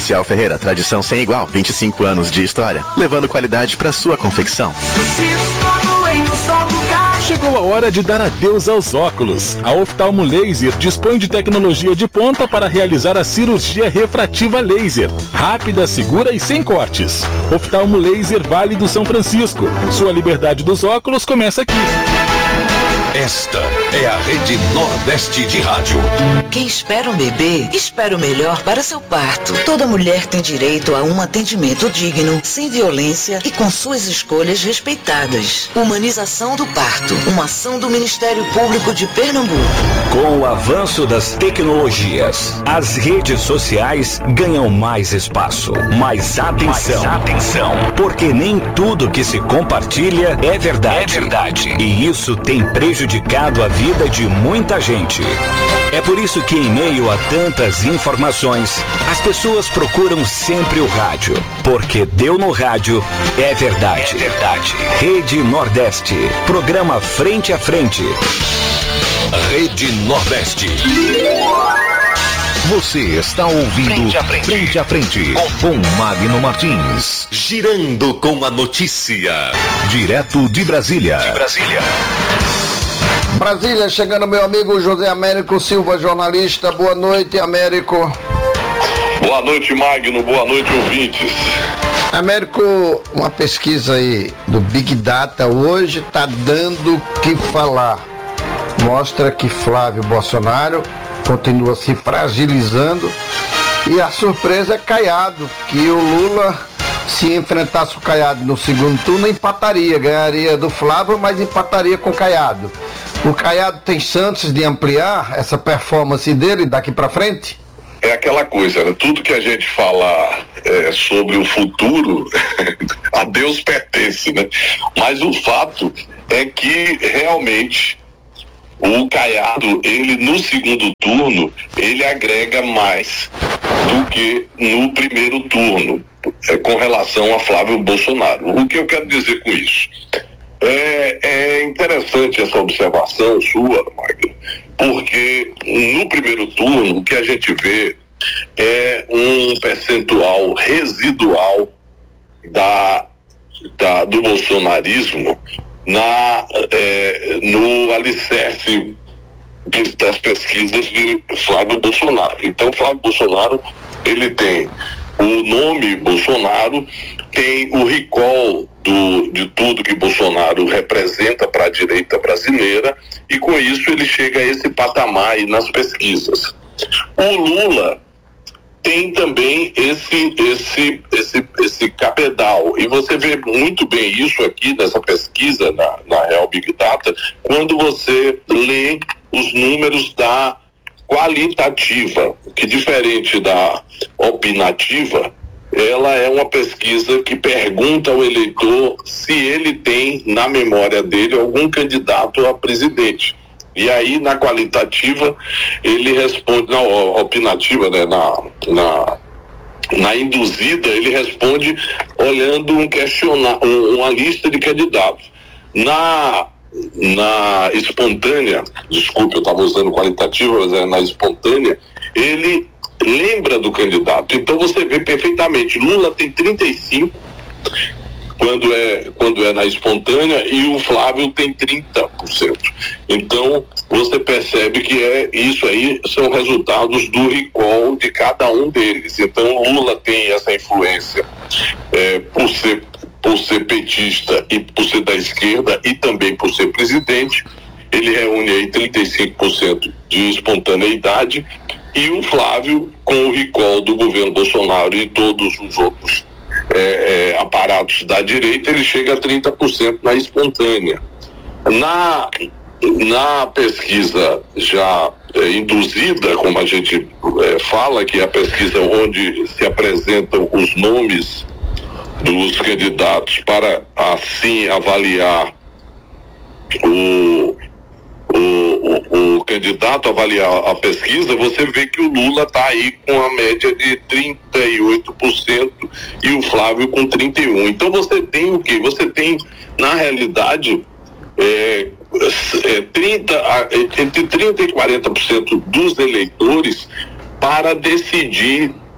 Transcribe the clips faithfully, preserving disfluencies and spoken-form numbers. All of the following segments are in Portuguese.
Comercial Ferreira, tradição sem igual, vinte e cinco anos de história, levando qualidade para sua confecção. Chegou a hora de dar adeus aos óculos. A Oftalmo Laser dispõe de tecnologia de ponta para realizar a cirurgia refrativa laser. Rápida, segura e sem cortes. Oftalmo Laser Vale do São Francisco. Sua liberdade dos óculos começa aqui. Esta é a Rede Nordeste de Rádio. Quem espera um bebê, espera o melhor para seu parto. Toda mulher tem direito a um atendimento digno, sem violência e com suas escolhas respeitadas. Humanização do parto, uma ação do Ministério Público de Pernambuco. Com o avanço das tecnologias, as redes sociais ganham mais espaço, mais atenção. Mais atenção. Porque nem tudo que se compartilha é verdade. É verdade. E isso tem prejudicado a vida de muita gente. É por isso que, em meio a tantas informações, as pessoas procuram sempre o rádio. Porque deu no rádio é verdade. É verdade. Rede Nordeste. Programa Frente a Frente. Rede Nordeste. Você está ouvindo Frente a Frente, frente, a frente com Magno Martins. Girando com a notícia. Direto de Brasília. De Brasília. Brasília, chegando meu amigo José Américo Silva, jornalista. Boa noite, Américo. Boa noite, Magno. Boa noite, ouvintes. Américo, uma pesquisa aí do Big Data hoje está dando o que falar. Mostra que Flávio Bolsonaro continua se fragilizando e a surpresa é Caiado, que o Lula, se enfrentasse o Caiado no segundo turno, empataria, ganharia do Flávio, mas empataria com o Caiado. O Caiado tem chances de ampliar essa performance dele daqui para frente? É aquela coisa, né? Tudo que a gente fala é, sobre o futuro, a Deus pertence, né? Mas o fato é que realmente o Caiado, ele no segundo turno, ele agrega mais do que no primeiro turno, é, com relação a Flávio Bolsonaro. O que eu quero dizer com isso? É, é interessante essa observação sua, Magno, porque no primeiro turno o que a gente vê é um percentual residual da, da, do bolsonarismo na, é, no alicerce de, das pesquisas de Flávio Bolsonaro. Então, Flávio Bolsonaro, ele tem o nome Bolsonaro, tem o recall do, de tudo que Bolsonaro representa para a direita brasileira, e com isso ele chega a esse patamar aí nas pesquisas. O Lula tem também esse, esse, esse, esse cabedal, e você vê muito bem isso aqui nessa pesquisa na, na Real Big Data, quando você lê os números da qualitativa, que diferente da opinativa, ela é uma pesquisa que pergunta ao eleitor se ele tem na memória dele algum candidato a presidente. E aí, na qualitativa, ele responde, na opinativa, né, na, na, na induzida, ele responde olhando um questionário, uma lista de candidatos. Na, na espontânea, desculpe, eu estava usando qualitativa, mas é na espontânea, ele lembra do candidato. Então você vê perfeitamente, Lula tem trinta e cinco quando é, quando é na espontânea, e o Flávio tem trinta por cento. Então você percebe que é, isso aí são resultados do recall de cada um deles. Então Lula tem essa influência é, por ser, por ser petista e por ser da esquerda, e também por ser presidente. Ele reúne aí trinta e cinco por cento de espontaneidade, e o Flávio, com o recall do governo Bolsonaro e todos os outros é, é, aparatos da direita, ele chega a trinta por cento na espontânea. Na, na pesquisa já é, induzida, como a gente é, fala, que é a pesquisa onde se apresentam os nomes dos candidatos para assim avaliar o O, o, o candidato, avaliar a pesquisa, você vê que o Lula está aí com a média de trinta e oito por cento e o Flávio com trinta e um por cento. Então você tem o quê? Você tem, na realidade, é, é, trinta, entre trinta e quarenta por cento dos eleitores para decidir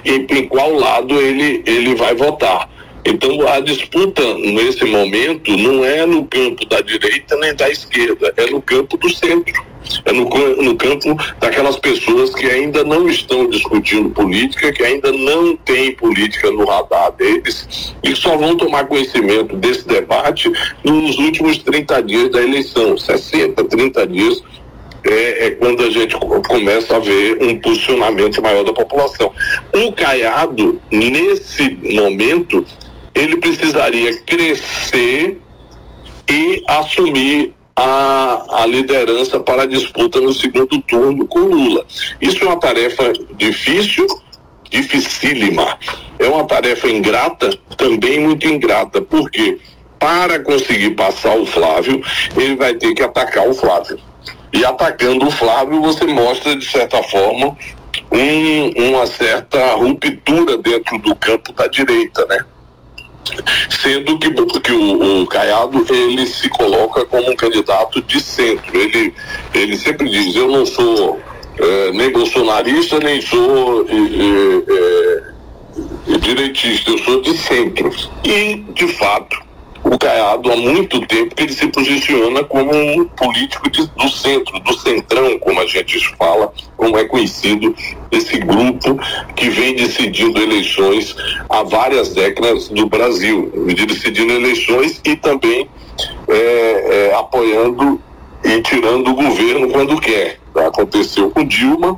em, em qual lado ele, ele vai votar. Então a disputa nesse momento não é no campo da direita nem da esquerda, é no campo do centro, é no, no campo daquelas pessoas que ainda não estão discutindo política, que ainda não têm política no radar deles e só vão tomar conhecimento desse debate nos últimos trinta dias da eleição, sessenta, trinta dias. É, é quando a gente começa a ver um posicionamento maior da população. O Caiado, nesse momento, ele precisaria crescer e assumir a, a liderança para a disputa no segundo turno com Lula. Isso é uma tarefa difícil, dificílima. É uma tarefa ingrata, também muito ingrata, porque para conseguir passar o Flávio, ele vai ter que atacar o Flávio. E atacando o Flávio, você mostra, de certa forma, um, uma certa ruptura dentro do campo da direita, né? Sendo que, que o, o Caiado, ele se coloca como um candidato de centro. Ele, ele sempre diz, eu não sou é, nem bolsonarista, nem sou é, é, direitista, eu sou de centro. E, de fato, o Caiado, há muito tempo que ele se posiciona como um político de, do centro, do centrão, como a gente fala, como é conhecido esse grupo que vem decidindo eleições há várias décadas do Brasil, decidindo eleições e também é, é, apoiando e tirando o governo quando quer. Aconteceu com Dilma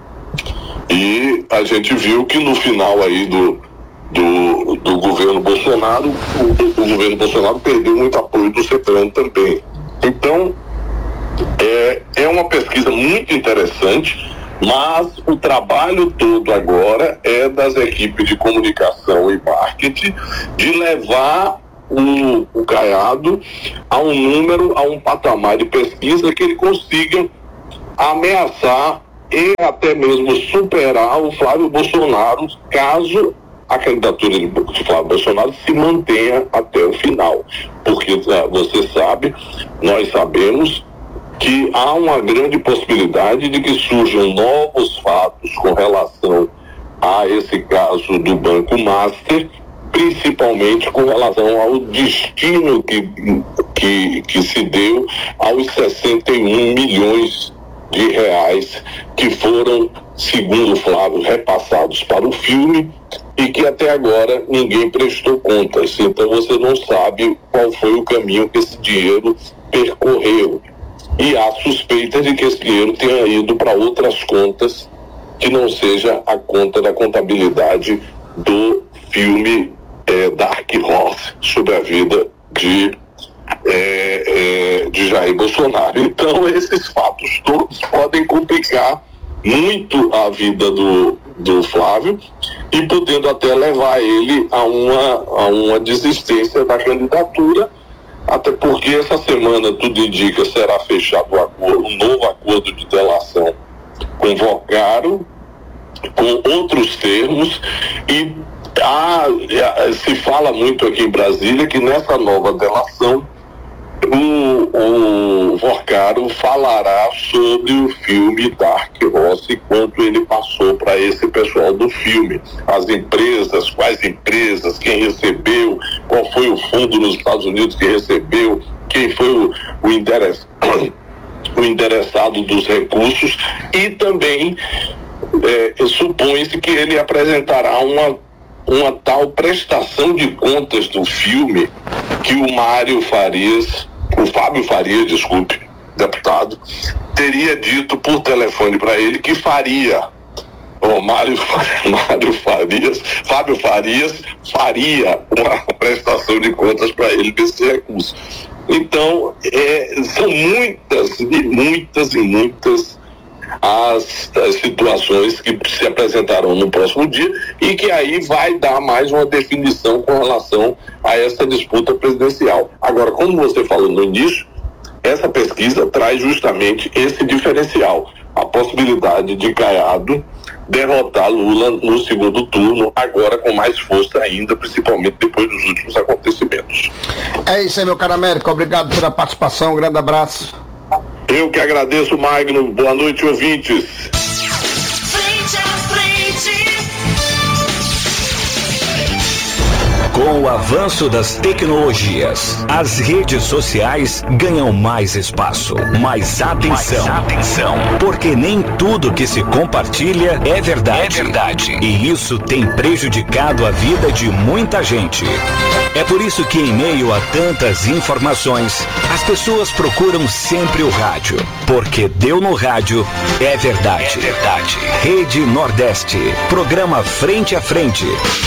e a gente viu que no final aí do Do, do governo Bolsonaro, o, o governo Bolsonaro perdeu muito apoio do Centrão também. Então, é, é uma pesquisa muito interessante, mas o trabalho todo agora é das equipes de comunicação e marketing de levar o, o Caiado a um número, a um patamar de pesquisa que ele consiga ameaçar e até mesmo superar o Flávio Bolsonaro, caso a candidatura de Flávio Bolsonaro se mantenha até o final, porque você sabe, nós sabemos que há uma grande possibilidade de que surjam novos fatos com relação a esse caso do Banco Master, principalmente com relação ao destino que, que, que se deu aos sessenta e um milhões de reais que foram, segundo Flávio, repassados para o filme e que até agora ninguém prestou contas. Então você não sabe qual foi o caminho que esse dinheiro percorreu. E há suspeita de que esse dinheiro tenha ido para outras contas que não seja a conta da contabilidade do filme é, Dark Horse, sobre a vida de, é, é, de Jair Bolsonaro. Então esses fatos todos podem complicar muito a vida do, do Flávio e podendo até levar ele a uma, a uma desistência da candidatura, até porque essa semana tudo indica será fechado um, acordo, um novo acordo de delação com Vocaro, com outros termos, e há, se fala muito aqui em Brasília que nessa nova delação o, o Vocaro falará sobre o filme Dark Horse, quanto ele passou para esse pessoal do filme, as empresas, quais empresas, quem recebeu, qual foi o fundo nos Estados Unidos que recebeu, quem foi o, o, endereç, o endereçado dos recursos, e também é, supõe-se que ele apresentará uma uma tal prestação de contas do filme que o Mário Farias, o Fábio Farias, desculpe, deputado, teria dito por telefone para ele que faria. O Mário, Mário Farias, Fábio Farias faria uma prestação de contas para ele desse recurso. Então, é, são muitas e muitas e muitas As, as situações que se apresentarão no próximo dia e que aí vai dar mais uma definição com relação a essa disputa presidencial. Agora, como você falou no início, essa pesquisa traz justamente esse diferencial, a possibilidade de Caiado derrotar Lula no segundo turno, agora com mais força ainda, principalmente depois dos últimos acontecimentos. É isso aí, meu caro Américo, obrigado pela participação, um grande abraço. Eu que agradeço, Magno. Boa noite, ouvintes. Frente a frente. Com o avanço das tecnologias, as redes sociais ganham mais espaço, mais atenção. Mais atenção. Porque nem tudo que se compartilha é verdade. É verdade. E isso tem prejudicado a vida de muita gente. É por isso que, em meio a tantas informações, as pessoas procuram sempre o rádio. Porque deu no rádio, é verdade. É verdade. Rede Nordeste. Programa Frente a Frente.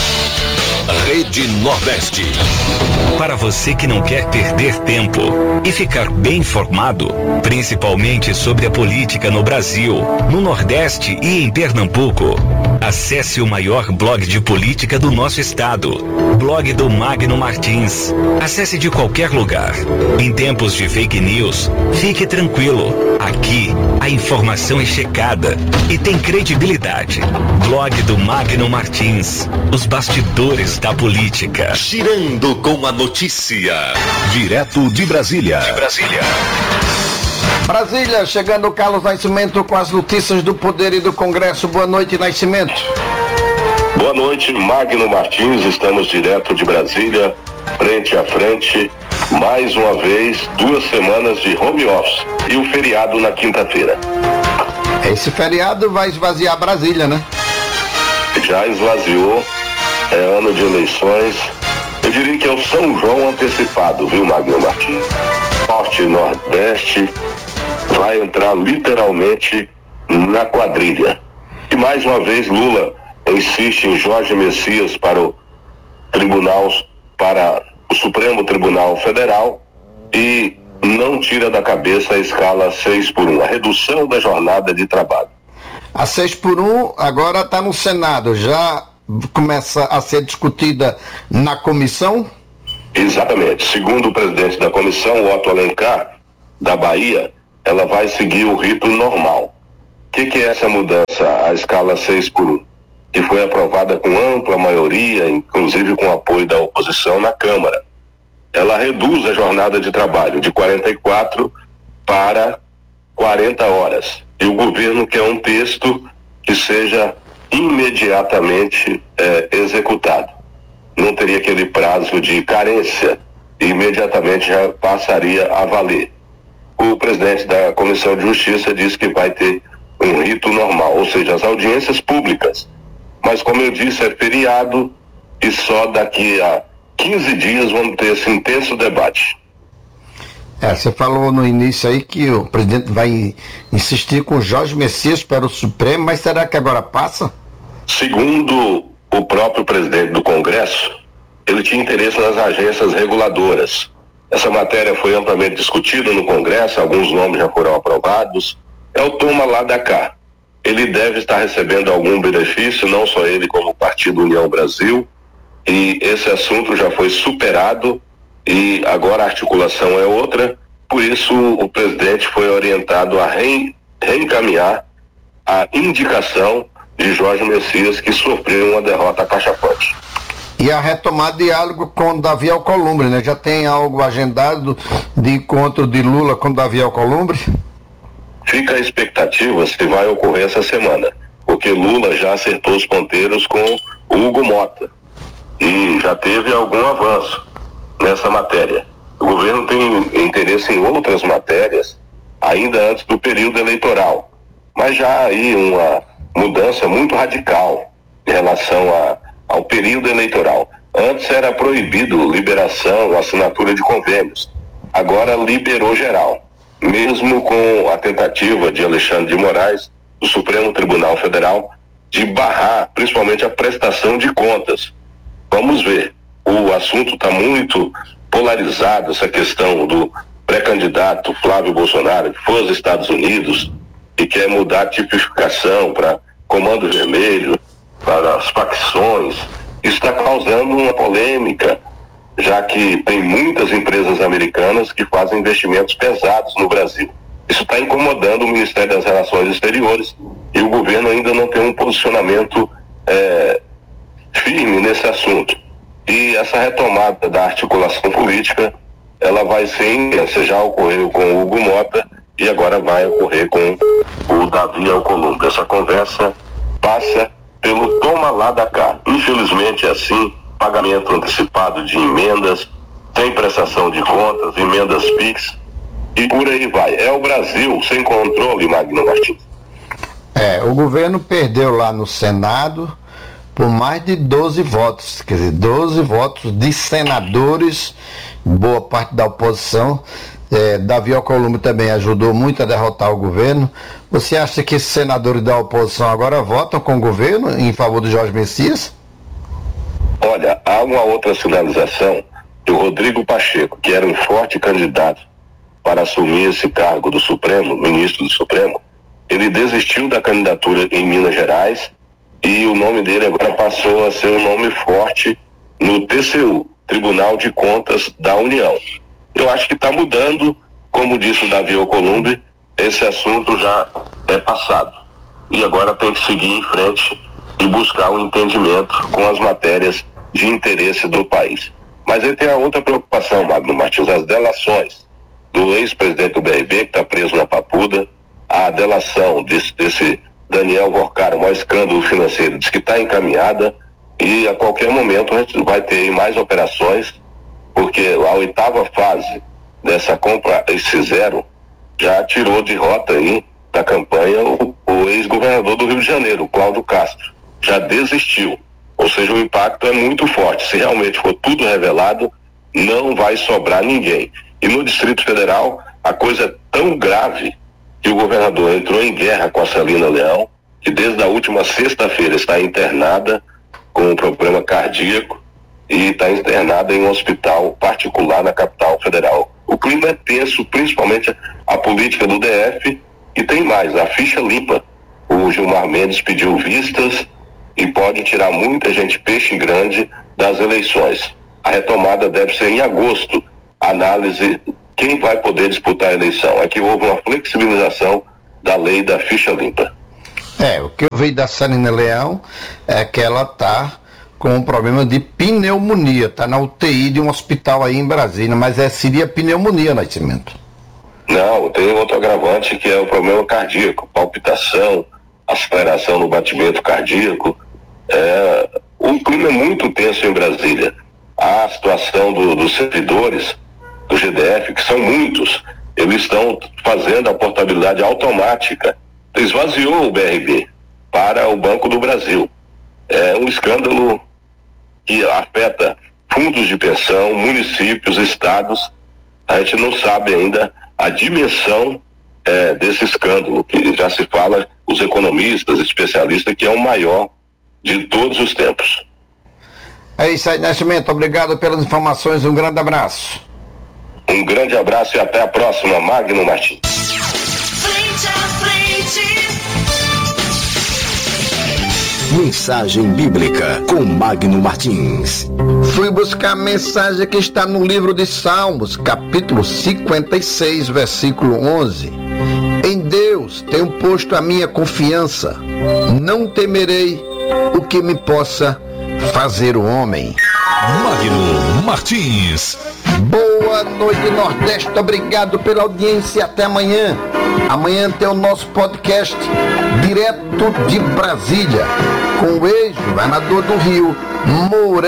Rede Nordeste. Para você que não quer perder tempo e ficar bem informado, principalmente sobre a política no Brasil, no Nordeste e em Pernambuco, acesse o maior blog de política do nosso estado, blog do Magno Martins. Acesse de qualquer lugar. Em tempos de fake news, fique tranquilo. Aqui, a informação é checada e tem credibilidade. Blog do Magno Martins. Os bastidores da política. Girando com a notícia. Direto de Brasília. De Brasília. Brasília, chegando o Carlos Nascimento com as notícias do Poder e do Congresso. Boa noite, Nascimento. Boa noite, Magno Martins. Estamos direto de Brasília, frente a frente. Mais uma vez, duas semanas de home office e o feriado na quinta-feira. Esse feriado vai esvaziar Brasília, né? Já esvaziou, é ano de eleições. Eu diria que é o São João antecipado, viu, Magno Martins? Norte e Nordeste vai entrar literalmente na quadrilha. E mais uma vez Lula insiste em Jorge Messias para o Tribunal, para o Supremo Tribunal Federal e não tira da cabeça a escala seis por um, a redução da jornada de trabalho. A seis por um agora está no Senado, já começa a ser discutida na comissão? Exatamente. Segundo o presidente da comissão, Otto Alencar, da Bahia, ela vai seguir o rito normal. O que, que é essa mudança à escala seis por um? Que foi aprovada com ampla maioria, inclusive com apoio da oposição na Câmara. Ela reduz a jornada de trabalho de quarenta e quatro para quarenta horas. E o governo quer um texto que seja imediatamente é, executado. Não teria aquele prazo de carência e imediatamente já passaria a valer. O presidente da Comissão de Justiça disse que vai ter um rito normal, ou seja, as audiências públicas. Mas, como eu disse, é feriado e só daqui a quinze dias vamos ter esse intenso debate. É, você falou no início aí que o presidente vai insistir com Jorge Messias para o Supremo, mas será que agora passa? Segundo o próprio presidente do Congresso, ele tinha interesse nas agências reguladoras. Essa matéria foi amplamente discutida no Congresso, alguns nomes já foram aprovados. É o toma lá da cá. Ele deve estar recebendo algum benefício, não só ele como o Partido União Brasil, e esse assunto já foi superado e agora a articulação é outra, por isso o presidente foi orientado a re, reencaminhar a indicação de Jorge Messias, que sofreu uma derrota cachapante. E a retomada de diálogo com Davi Alcolumbre, né? Já tem algo agendado de encontro de Lula com Davi Alcolumbre? Fica a expectativa se vai ocorrer essa semana, porque Lula já acertou os ponteiros com o Hugo Mota e já teve algum avanço nessa matéria. O governo tem interesse em outras matérias ainda antes do período eleitoral, mas já há aí uma mudança muito radical em relação a, ao período eleitoral. Antes era proibido liberação, assinatura de convênios, agora liberou geral. Mesmo com a tentativa de Alexandre de Moraes, do Supremo Tribunal Federal, de barrar principalmente a prestação de contas. Vamos ver, o assunto está muito polarizado, essa questão do pré-candidato Flávio Bolsonaro, que foi aos Estados Unidos e quer mudar a tipificação para Comando Vermelho, para as facções. Isso está causando uma polêmica, já que tem muitas empresas americanas que fazem investimentos pesados no Brasil. Isso está incomodando o Ministério das Relações Exteriores e o governo ainda não tem um posicionamento é, firme nesse assunto. E essa retomada da articulação política, ela vai ser intensa. Já ocorreu com o Hugo Mota e agora vai ocorrer com o Davi Alcolumbre. Essa conversa passa pelo toma lá da cá. Infelizmente é assim, pagamento antecipado de emendas, sem prestação de contas, emendas Pix, e por aí vai. É o Brasil sem controle, Magno Martins. É, o governo perdeu lá no Senado por mais de doze votos, quer dizer, doze votos de senadores, boa parte da oposição. É, Davi Alcolumbre também ajudou muito a derrotar o governo. Você acha que esses senadores da oposição agora votam com o governo em favor do Jorge Messias? Olha, há uma outra sinalização do Rodrigo Pacheco, que era um forte candidato para assumir esse cargo do Supremo, ministro do Supremo. Ele desistiu da candidatura em Minas Gerais e o nome dele agora passou a ser um nome forte no T C U, Tribunal de Contas da União. Eu acho que está mudando, como disse o Davi Alcolumbre, esse assunto já é passado. E agora tem que seguir em frente e buscar um entendimento com as matérias de interesse do país. Mas ele tem a outra preocupação, Magno Martins, as delações do ex-presidente do B R B, que está preso na Papuda, a delação desse, desse Daniel Vorcara, o maior escândalo financeiro, diz que está encaminhada e a qualquer momento a gente vai ter mais operações, porque a oitava fase dessa compra, esse zero, já tirou de rota aí da campanha o, o ex-governador do Rio de Janeiro, o Cláudio Castro. Já desistiu. Ou seja, o impacto é muito forte. Se realmente for tudo revelado, não vai sobrar ninguém. E no Distrito Federal, a coisa é tão grave que o governador entrou em guerra com a Celina Leão, que desde a última sexta-feira está internada com um problema cardíaco e está internada em um hospital particular na capital federal. O clima é tenso, principalmente a política do D F, e tem mais, a ficha limpa. O Gilmar Mendes pediu vistas e pode tirar muita gente peixe grande das eleições. A retomada deve ser em agosto, análise quem vai poder disputar a eleição. É que houve uma flexibilização da lei da ficha limpa. É, o que eu vi da Celina Leão é que ela está com um problema de pneumonia, está na U T I de um hospital aí em Brasília, mas é, seria pneumonia, Nascimento? Não, tem outro agravante que é o problema cardíaco, palpitação, aceleração no batimento cardíaco. É, o clima é muito tenso em Brasília. A situação do, dos servidores do G D F, que são muitos, eles estão fazendo a portabilidade automática. Esvaziou o B R B para o Banco do Brasil. É um escândalo que afeta fundos de pensão, municípios, estados. A gente não sabe ainda a dimensão é, desse escândalo, que já se fala, os economistas, especialistas, que é o maior de todos os tempos. É isso aí, Nascimento. Obrigado pelas informações. Um grande abraço. Um grande abraço e até a próxima, Magno Martins. Frente a frente. Mensagem Bíblica com Magno Martins. Fui buscar a mensagem que está no livro de Salmos, capítulo cinquenta e seis, versículo onze. Em Deus tenho posto a minha confiança, não temerei o que me possa fazer o homem. Magno Martins. Boa noite, Nordeste. Obrigado pela audiência. Até amanhã. Amanhã tem o nosso podcast direto de Brasília, com o ex-governador do Rio, Moura.